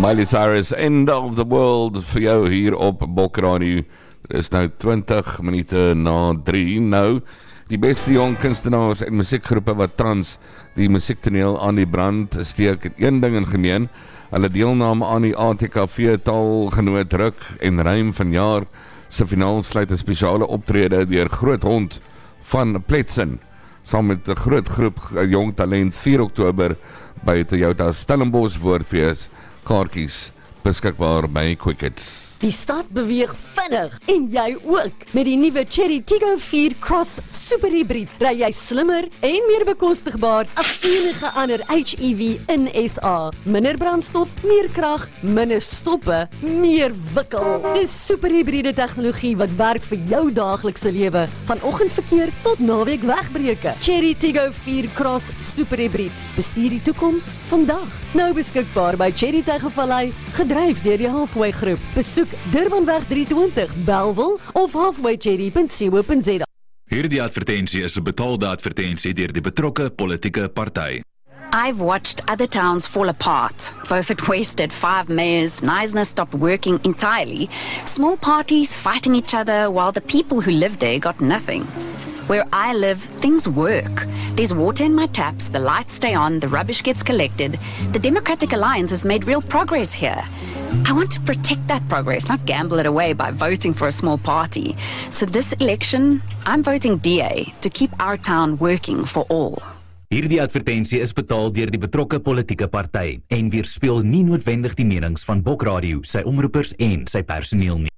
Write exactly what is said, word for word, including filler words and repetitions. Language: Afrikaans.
Miley Cyrus, End of the World, vir jou hier op Bokradio. Dit is nou twintig minute na drie. Nou, die beste jong kunstenaars en musiekgroepe wat tans die musiektoneel aan die brand steek, het een ding in gemeen. Hulle deelname aan die A T K V taalgenoot Ruk en Rym vanjaar se finaal sluit 'n spesiale optrede deur Groot Hond van Pletsen, saam met 'n groot groep jong talent vier Oktober by Toyota Stellenbosch Woordfees. Kaartjies beskikbaar by Quickets. Die stad beweeg vinnig en jy ook. Met die nuwe Chery Tiggo vier Cross Super Hybrid ry jy slimmer en meer bekostigbaar as enige ander H E V in S A. Minder brandstof, meer krag, minder stoppe, meer wikkel. Dis super hybride tegnologie wat werk vir jou daaglikse lewe, van oggendverkeer tot naweek wegbreuke. Chery Tiggo vier Cross Super Hybrid. Bestuur die toekoms vandag. Nou beskikbaar by Chery Tygervallei, gedryf deur die Halfway Groep. Besoek Durbanweg drie twintig, Bellville of halfway cherry punt co punt za. Hierdie advertensie is 'n betaalde advertensie deur die betrokke politieke party. I've watched other towns fall apart. Beaufort West had five mayors, Knysna stopped working entirely, small parties fighting each other while the people who lived there got nothing. Where I live, things work. There's water in my taps, the lights stay on, the rubbish gets collected. The Democratic Alliance has made real progress here. I want to protect that progress, not gamble it away by voting for a small party. So this election, I'm voting D A to keep our town working for all. Hierdie advertensie is betaal deur die betrokke politieke party en weerspieël nie noodwendig die menings van Bokradio, sy omroepers en sy personeel nie.